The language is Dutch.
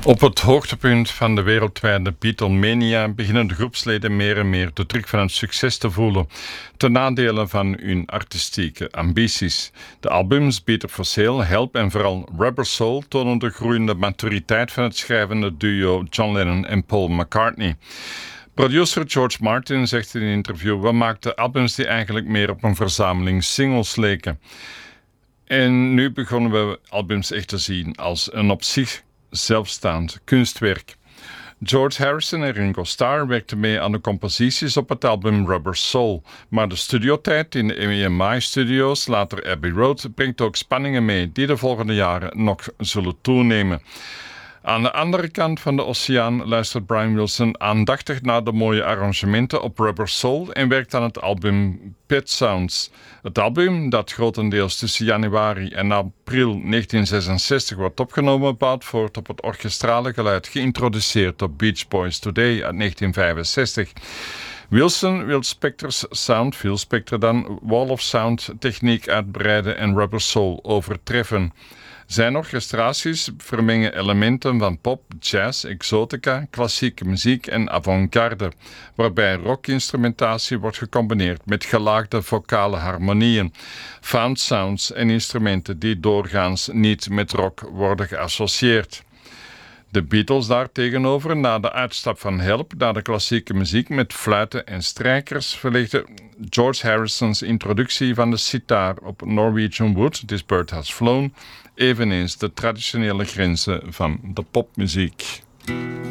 Op het hoogtepunt van de wereldwijde Beatlemania beginnen de groepsleden meer en meer de druk van het succes te voelen, ten nadele van hun artistieke ambities. De albums Beat It For Sale, Help en vooral Rubber Soul tonen de groeiende maturiteit van het schrijvende duo John Lennon en Paul McCartney. Producer George Martin zegt in een interview: we maakten albums die eigenlijk meer op een verzameling singles leken. En nu begonnen we albums echt te zien als een op zich zelfstaand kunstwerk. George Harrison en Ringo Starr werkten mee aan de composities op het album Rubber Soul, maar de studiotijd in de EMI Studios, later Abbey Road, brengt ook spanningen mee die de volgende jaren nog zullen toenemen. Aan de andere kant van de oceaan luistert Brian Wilson aandachtig naar de mooie arrangementen op Rubber Soul en werkt aan het album Pet Sounds. Het album, dat grotendeels tussen januari en april 1966 wordt opgenomen, bouwt voort op het orchestrale geluid geïntroduceerd door Beach Boys Today uit 1965. Wilson wil Spector's sound, Phil Spector dan, Wall of Sound techniek uitbreiden en Rubber Soul overtreffen. Zijn orchestraties vermengen elementen van pop, jazz, exotica, klassieke muziek en avant-garde, waarbij rockinstrumentatie wordt gecombineerd met gelaagde vocale harmonieën, found sounds en instrumenten die doorgaans niet met rock worden geassocieerd. De Beatles daartegenover, na de uitstap van Help naar de klassieke muziek met fluiten en strijkers, verlegde George Harrison's introductie van de sitaar op Norwegian Wood, This Bird Has Flown, eveneens de traditionele grenzen van de popmuziek.